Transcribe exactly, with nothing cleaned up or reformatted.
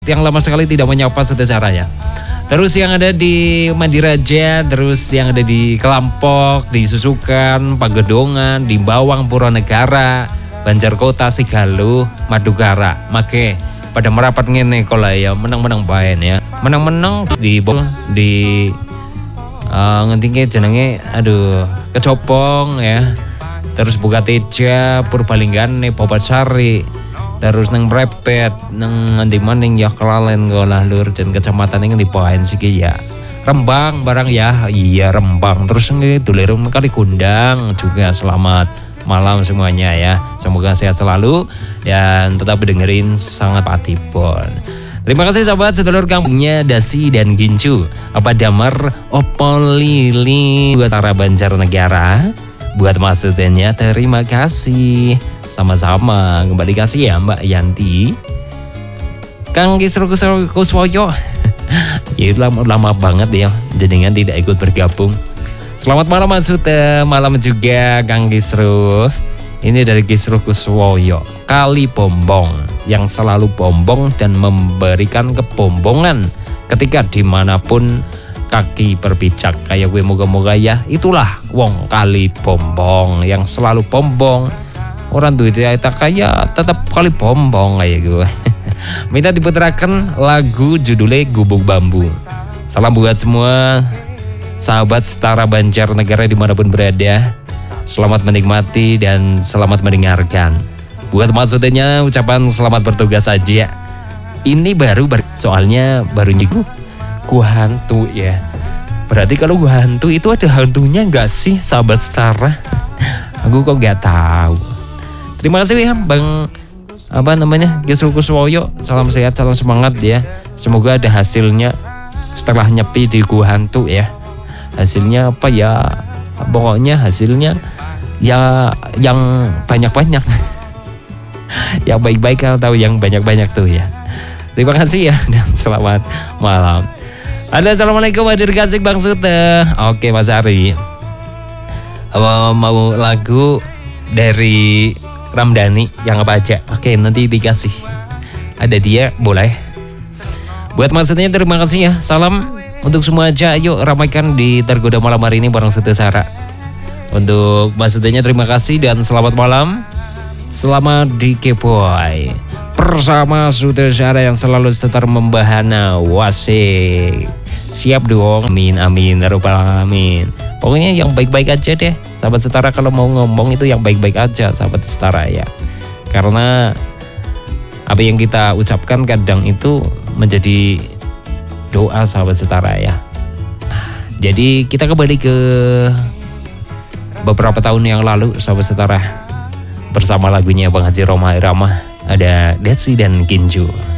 yang lama sekali tidak menyapa saudara ya. Terus yang ada di Mandiraja, terus yang ada di Kelampok, di Susukan, Pagedongan, di Bawang, Puronegara, Banjarkota, Sigaluh, Madukara. Make pada merapat ngene kola ya, menang-menang baen ya. Menang-menang di di uh, ngentingnya jenenge aduh Kecopong ya. Terus Buka Teja, Purbalingga, Popasari. Terus nang Brepet, nang ngendi maning ya kelalen golah lur dan kecamatan yang dipaen sih ya. Rembang barang ya, iya Rembang. Terus nge Dulerum kali Kundang juga selamat malam semuanya ya. Semoga sehat selalu dan tetap dengerin sangat patipon. Terima kasih sahabat sedulur kampungnya Dasi dan Gincu. Apa damar opo lili buat arah Banjarnegara. Buat maksudnya terima kasih. Sama-sama, kembali kasih ya Mbak Yanti. Kang Kisru Kuswoyo. Ya lama, lama banget ya, jadinya tidak ikut bergabung. Selamat malam maksud malam juga Kang Kisru. Ini dari Kisru Kuswoyo. Kali bombong, yang selalu bombong dan memberikan kebombongan ketika dimanapun kaki berpijak. Kayak gue moga-moga ya, itulah wong kali bombong, yang selalu bombong. Orang tuh tak kaya tetap kali bombong kayak gue. Minta diputarkan lagu judulnya Gubuk Bambu. Salam buat semua sahabat setara Banjarnegara dimanapun berada. Selamat menikmati dan selamat mendengarkan. Buat maksudnya ucapan selamat bertugas aja. Ini baru, baru soalnya baru nyiku gua hantu ya. Berarti kalau gua hantu itu ada hantunya nggak sih sahabat setara? Aku kok nggak tahu. Terima kasih ya Bang apa namanya Kisru Kuswoyo. Salam sehat, salam semangat ya. Semoga ada hasilnya setelah nyepi di gua hantu ya. Hasilnya apa ya? Pokoknya hasilnya ya yang banyak-banyak. Yang baik-baik atau yang banyak-banyak tuh ya. Terima kasih ya dan selamat malam. Halo, assalamualaikum hadir kasih Bang Sute. Oke Mas Ari. Apa mau lagu dari Ramdhani yang apa aja? Oke, nanti dikasih. Ada dia, boleh. Buat maksudnya terima kasih ya. Salam untuk semua aja. Ayo ramaikan di Tergoda malam hari ini bareng Sute Sara. Untuk maksudnya terima kasih dan selamat malam. Selamat di Kepoy bersama Sute Sara yang selalu setar membahana. Wasik. Siap dong. Amin amin ya rabbal alamin. Pokoknya yang baik-baik aja deh. Sahabat setara kalau mau ngomong itu yang baik-baik aja sahabat setara ya. Karena apa yang kita ucapkan kadang itu menjadi doa sahabat setara ya. Jadi kita kembali ke beberapa tahun yang lalu sahabat setara. Bersama lagunya Bang Haji Roma Irama. Ada Desi dan Gincu.